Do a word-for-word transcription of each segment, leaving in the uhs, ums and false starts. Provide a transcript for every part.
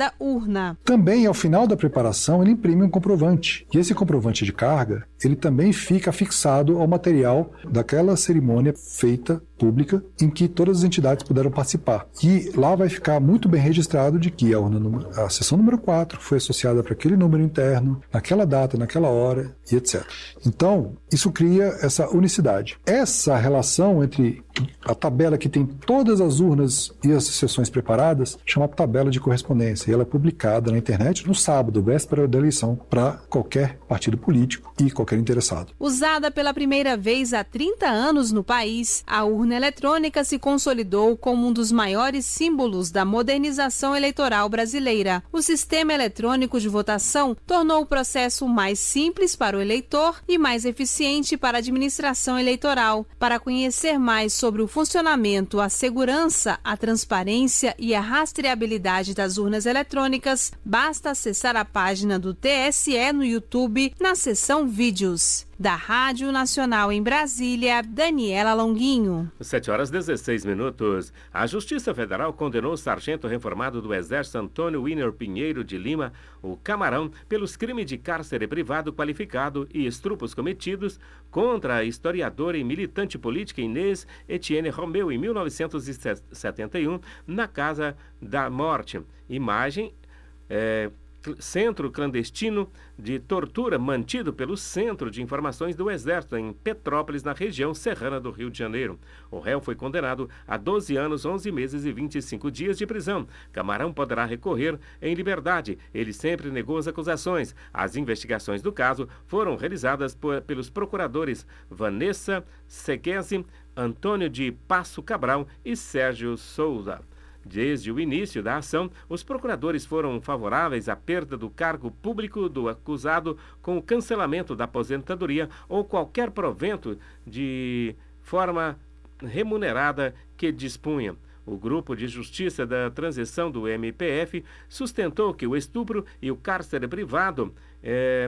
cada urna. Também, ao final da preparação, ele imprime um comprovante. E esse comprovante de carga, ele também fica fixado ao material daquela cerimônia feita pública em que todas as entidades puderam participar. E lá vai ficar muito bem registrado de que a, urna, a sessão número quatro foi associada para aquele número interno, naquela data, naquela hora e etcétera. Então, isso cria essa unicidade. Essa relação entre a tabela que tem todas as urnas e as sessões preparadas chama tabela de correspondência e ela é publicada na internet no sábado, véspera da eleição, para qualquer partido político e qualquer interessado. Usada pela primeira vez há trinta anos no país, a urna eletrônica se consolidou como um dos maiores símbolos da modernização eleitoral brasileira. O sistema eletrônico de votação tornou o processo mais simples para o eleitor e mais eficiente para a administração eleitoral. Para conhecer mais sobre o funcionamento, a segurança, a transparência e a rastreabilidade das urnas eletrônicas, basta acessar a página do T S E no YouTube, na seção Vídeos. Da Rádio Nacional em Brasília, Daniela Longuinho. sete horas e dezesseis minutos. A Justiça Federal condenou o sargento reformado do Exército Antônio Winer Pinheiro de Lima, o Camarão, pelos crimes de cárcere privado qualificado e estupros cometidos contra a historiadora e militante política Inês Etienne Romeu em mil novecentos e setenta e um, na Casa da Morte. Imagem... É, Centro clandestino de tortura mantido pelo Centro de Informações do Exército em Petrópolis, na região serrana do Rio de Janeiro. O réu foi condenado a doze anos, onze meses e vinte e cinco dias de prisão. Camarão poderá recorrer em liberdade. Ele sempre negou as acusações. As investigações do caso foram realizadas por, pelos procuradores Vanessa Seguese, Antônio de Passo Cabral e Sérgio Souza. Desde o início da ação, os procuradores foram favoráveis à perda do cargo público do acusado com o cancelamento da aposentadoria ou qualquer provento de forma remunerada que dispunha. O Grupo de Justiça da Transição do M P F sustentou que o estupro e o cárcere privado é,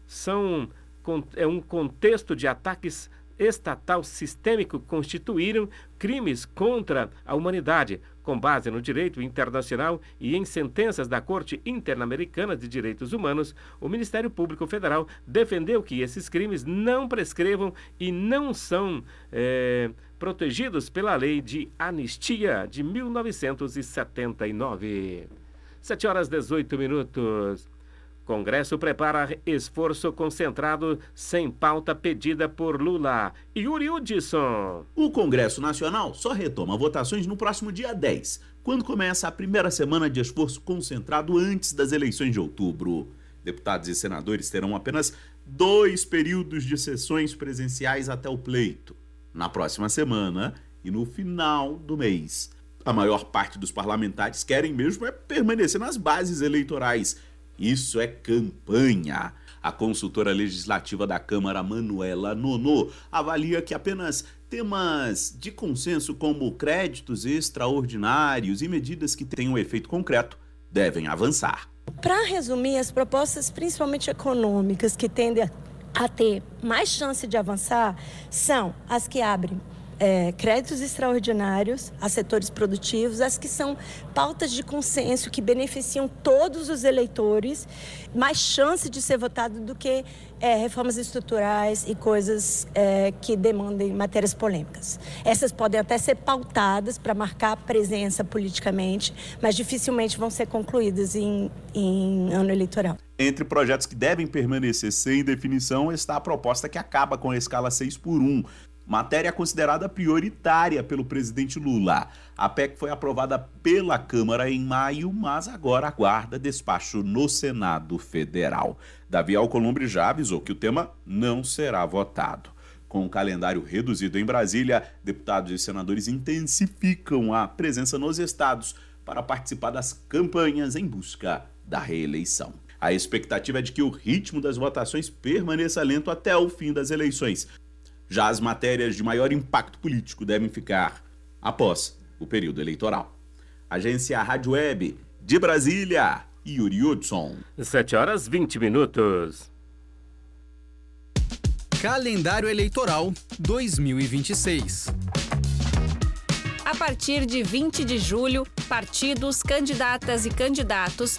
são é um contexto de ataques estatal sistêmico que constituíram crimes contra a humanidade, com base no direito internacional e em sentenças da Corte Interamericana de Direitos Humanos. O Ministério Público Federal defendeu que esses crimes não prescrevam e não são é, protegidos pela Lei de Anistia de mil novecentos e setenta e nove. sete horas e dezoito minutos. Congresso prepara esforço concentrado sem pauta pedida por Lula. Yuri Hudson. O Congresso Nacional só retoma votações no próximo dia dez, quando começa a primeira semana de esforço concentrado antes das eleições de outubro. Deputados e senadores terão apenas dois períodos de sessões presenciais até o pleito, na próxima semana e no final do mês. A maior parte dos parlamentares querem mesmo é permanecer nas bases eleitorais. Isso é campanha. A consultora legislativa da Câmara, Manuela Nono, avalia que apenas temas de consenso como créditos extraordinários e medidas que tenham efeito concreto devem avançar. Para resumir, as propostas principalmente econômicas que tendem a ter mais chance de avançar são as que abrem É, créditos extraordinários a setores produtivos, as que são pautas de consenso que beneficiam todos os eleitores, mais chance de ser votado do que é, reformas estruturais e coisas é, que demandem matérias polêmicas. Essas podem até ser pautadas para marcar presença politicamente, mas dificilmente vão ser concluídas em, em ano eleitoral. Entre projetos que devem permanecer sem definição está a proposta que acaba com a escala seis por um, matéria considerada prioritária pelo presidente Lula. A P E C foi aprovada pela Câmara em maio, mas agora aguarda despacho no Senado Federal. Davi Alcolumbre já avisou que o tema não será votado. Com o calendário reduzido em Brasília, deputados e senadores intensificam a presença nos estados para participar das campanhas em busca da reeleição. A expectativa é de que o ritmo das votações permaneça lento até o fim das eleições. Já as matérias de maior impacto político devem ficar após o período eleitoral. Agência Rádio Web de Brasília, Yuri Hudson. sete horas e vinte minutos. Calendário Eleitoral dois mil e vinte e seis. A partir de vinte de julho, partidos, candidatas e candidatos